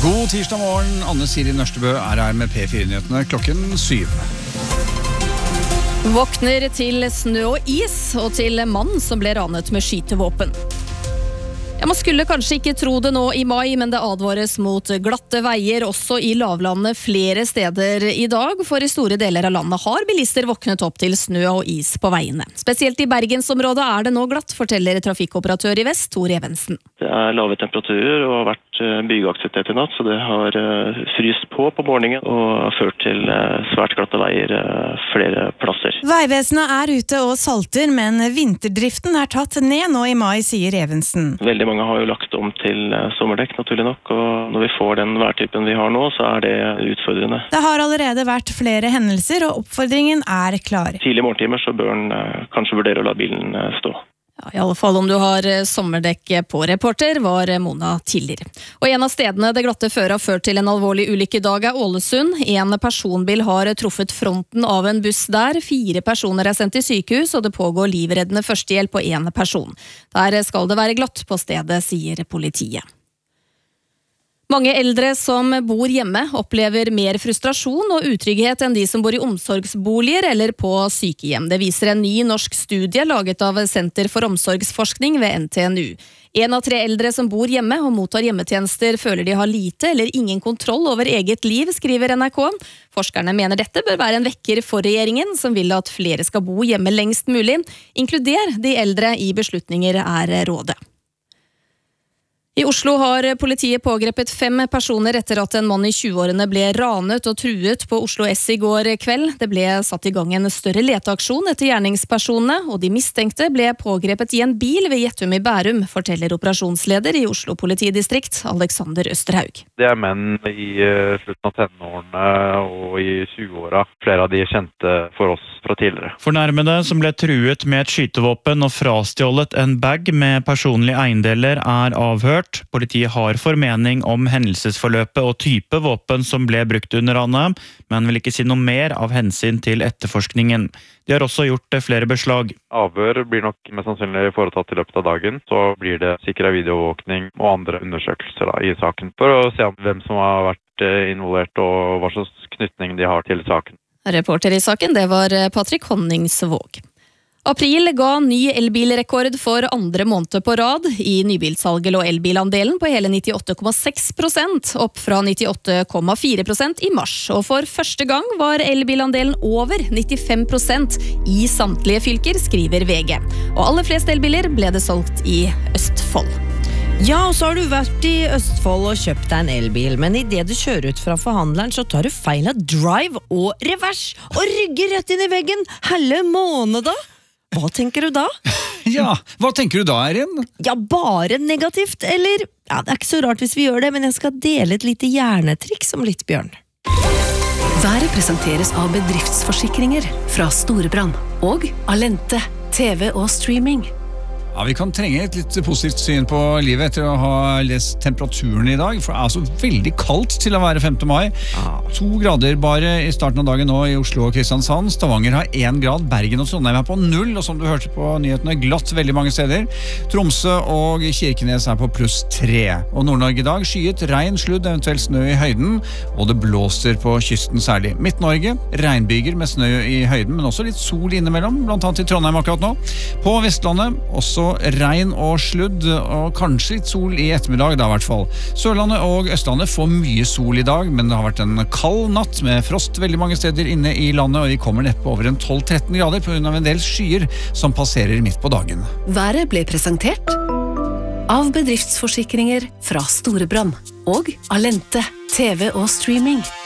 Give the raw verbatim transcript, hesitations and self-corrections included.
God tirsdag morgen, Anne Siri Nørstebø er her med P fire-nyhetene klokken syv. Våkner til snø og is, og til mann som ble ranet med skytevåpen. Ja, man skulle kanskje ikke tro det nå i mai, men det advares mot glatte veier også i lavlandet flere steder i dag, for i store deler av landet har bilister våknet opp til snø og is på veiene. Spesielt i Bergensområdet er det nå glatt, forteller trafikkoperatør i Vest, Tor Evensen. Det er lave temperaturer og har vært bygeaktivitet i natt, så det har fryst på på morgenen og har ført til svært glatte veier flere plasser. Veivesenet er ute og salter, men vinterdriften er tatt ned nå i mai, sier Evensen. Veldig mange har jo lagt om til sommerdekk, naturlig nok, og når vi får den værtypen vi har nå, så er det utfordrende. Det har allerede vært flere hendelser, og oppfordringen er klar. Tidlig morgentimer så bør en kanskje vurdere å la bilen stå. Ja, i alle fall om du har sommerdekk på. Reporter var Mona Tiller. Og en av stedene det glatte føret har ført til en alvorlig ulykke i dag er Ålesund. En personbil har truffet fronten av en buss der. Fire personer er sendt til sykehus, og det pågår livreddende førstehjelp på en person. Der skal det være glatt på stedet, sier politiet. Mange eldre som bor hjemme opplever mer frustrasjon og utrygghet enn de som bor i omsorgsboliger eller på sykehjem. Det viser en ny norsk studie laget av Senter for omsorgsforskning ved N T N U. En av tre eldre som bor hjemme og mottar hjemmetjenester føler de har lite eller ingen kontroll over eget liv, skriver N R K. Forskerne mener dette bør være en vekker for regjeringen, som vil at flere skal bo hjemme lengst mulig. Inkluder de eldre i beslutninger, er rådet. I Oslo har politiet pågrepet fem personer etter at en mann i tjueårene ble ranet og truet på Oslo S i går kveld. Det ble satt i gang en større leteaksjon etter gjerningspersonene, og de mistenkte ble pågrepet i en bil ved Gjettum i Bærum, forteller operasjonsleder i Oslo politidistrikt, Alexander Østerhaug. Det er menn i slutten av tenårene og i tjueåra. Flere av de er kjente for oss fra tidligere. Fornærmede som ble truet med et skytevåpen og frastjålet en bag med personlige eiendeler er avhørt. Politiet har formening om hendelsesforløpet og type våpen som ble brukt under ranet, men vil ikke si noe mer av hensyn til etterforskningen. De har også gjort flere beslag. Avhør blir nok mest sannsynlig foretatt i løpet av dagen. Så blir det sikret videoovervåkning og andre undersøkelser da, i saken, for å se hvem som har vært involvert og hva slags knytning de har til saken. Reporter i saken, det var Patrick Honningsvåg. April ga ny elbilrekord for andre måned på rad. I nybilsalget lå elbilandelen på hele nittiåtte komma seks prosent, opp fra nittiåtte komma fire prosent i mars. Og for første gang var elbilandelen over nittifem prosent i samtlige fylker, skriver V G. Og aller flest elbiler ble det solgt i Østfold. Ja, og så har du vært i Østfold og kjøpt deg en elbil, men i det du kjører ut fra forhandleren, så tar du feil av drive og revers, og rygger rett inn i veggen. Helle måned da! Hva tenker du da? Ja, hva tenker du da, Erin? Ja, bare negativt, eller? Ja, det er ikke så rart hvis vi gjør det, men jeg skal dele et lite hjernetriks om litt, Bjørn. Været presenteres av bedriftsforsikringer fra Storebrand og Alente, T V og streaming. Ja, vi kan trenge et litt positivt syn på livet etter å ha lest temperaturen i dag, for det er altså veldig kaldt til å være femte mai. Ah. To grader bare i starten av dagen nå i Oslo og Kristiansand. Stavanger har én grad, Bergen og Trondheim er på null, og som du hørte på nyhetene, glatt veldig mange steder. Tromsø og Kirkenes er på pluss tre. Og Nord-Norge i dag skyet, regn, sludd, eventuelt snø i høyden, og det blåser på kysten særlig. Midt-Norge, regnbyger med snø i høyden, men også litt sol innimellom, blant annet i Trondheim akkurat nå. På Vestlandet også regn og sludd, og kanskje litt sol i ettermiddag da i hvert fall. Sørlandet og Østlandet får mye sol i dag, men det har vært en kald natt med frost veldig mange steder inne i landet, og vi kommer neppe over en tolv til tretten grader på grunn av en del skyer som passerer midt på dagen. Været ble presentert av bedriftsforsikringer fra Storebrand og Alente, T V og streaming.